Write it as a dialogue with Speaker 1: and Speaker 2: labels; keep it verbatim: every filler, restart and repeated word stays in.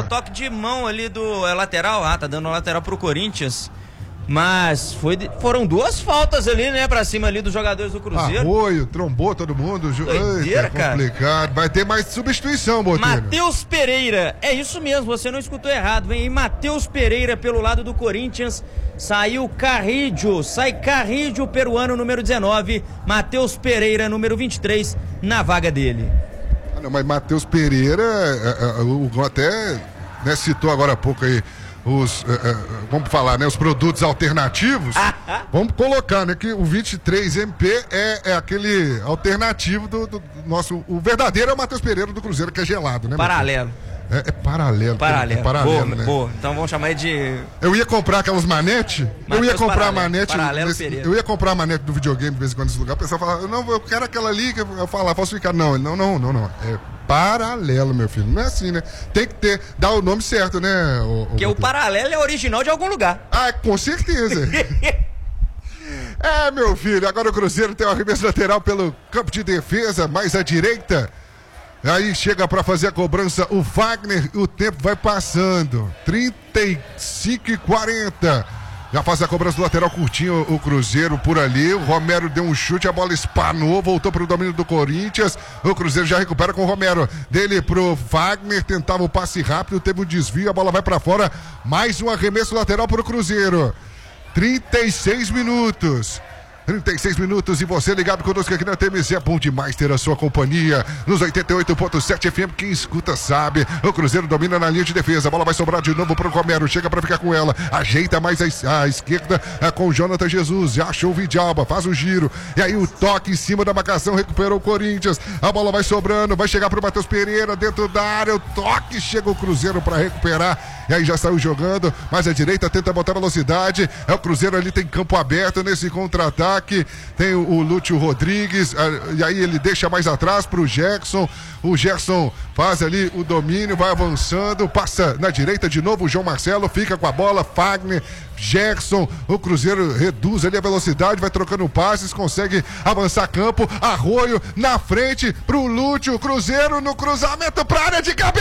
Speaker 1: toque de mão ali do é, lateral. Ah, tá dando lateral pro Corinthians. Mas foi, foram duas faltas ali, né, pra cima ali dos jogadores do Cruzeiro.
Speaker 2: Arroio, trombou todo mundo.
Speaker 1: Doideira,
Speaker 2: Eita,
Speaker 1: cara.
Speaker 2: Complicado. Vai ter mais substituição, Botelho.
Speaker 1: Matheus Pereira, é isso mesmo, você não escutou errado. Vem aí Matheus Pereira pelo lado do Corinthians. Saiu Carrillo, sai Carrillo, peruano, número dezenove. Matheus Pereira, número vinte e três, na vaga dele.
Speaker 2: Ah, não, mas Matheus Pereira, é, é, o até né, citou agora há pouco aí os, é, é, vamos falar, né, os produtos alternativos. Vamos colocar, né, que o vinte e três M P é, é aquele alternativo do, do nosso, o verdadeiro é o Matheus Pereira do Cruzeiro, que é gelado, né?
Speaker 1: Paralelo.
Speaker 2: É, é paralelo.
Speaker 1: Paralelo.
Speaker 2: É paralelo,
Speaker 1: boa,
Speaker 2: né?
Speaker 1: boa. Então vamos chamar de...
Speaker 2: Eu ia comprar aquelas manetes. Eu ia comprar a manete.
Speaker 1: Paralelo
Speaker 2: nesse,
Speaker 1: Pereira.
Speaker 2: eu ia comprar a manete do videogame de vez em quando nesse lugar. O pessoal falava, não, eu quero aquela ali. Que eu falava, falsificar. Não, não, não, não, não. É paralelo, meu filho. Não é assim, né? Tem que ter, dar o nome certo, né? O,
Speaker 1: Porque o, o paralelo é original de algum lugar.
Speaker 2: Ah, com certeza. É, meu filho. Agora o Cruzeiro tem um arremesso lateral pelo campo de defesa, mais à direita. Aí chega para fazer a cobrança o Wagner, o tempo vai passando, trinta e cinco e quarenta, já faz a cobrança do lateral curtinho o Cruzeiro por ali, o Romero deu um chute, a bola espanou, voltou para o domínio do Corinthians, o Cruzeiro já recupera com o Romero, dele pro Wagner, tentava o passe rápido, teve um desvio, a bola vai para fora, mais um arremesso lateral para o Cruzeiro, trinta e seis minutos. trinta e seis minutos e você ligado conosco aqui na T M Z. É bom demais ter a sua companhia nos oitenta e oito ponto sete F M. Quem escuta sabe. O Cruzeiro domina na linha de defesa. A bola vai sobrar de novo para o Romero. Chega para ficar com ela. Ajeita mais à, à esquerda é, com o Jonathan Jesus. Já achou o Vidalba. Faz o giro. E aí o toque em cima da marcação. Recuperou o Corinthians. A bola vai sobrando. Vai chegar para o Matheus Pereira dentro da área. O toque. Chega o Cruzeiro para recuperar. E aí já saiu jogando. Mais à direita tenta botar velocidade. É o Cruzeiro ali tem campo aberto nesse contra-ataque. Tem o, o Lúcio Rodrigues, a, e aí ele deixa mais atrás para o Gerson. O Gerson faz ali o domínio, vai avançando, passa na direita de novo. O João Marcelo fica com a bola. Fagner, Gerson. O Cruzeiro reduz ali a velocidade, vai trocando passes, consegue avançar campo. Arroio na frente para o Lúcio. Cruzeiro no cruzamento para área de cabeça.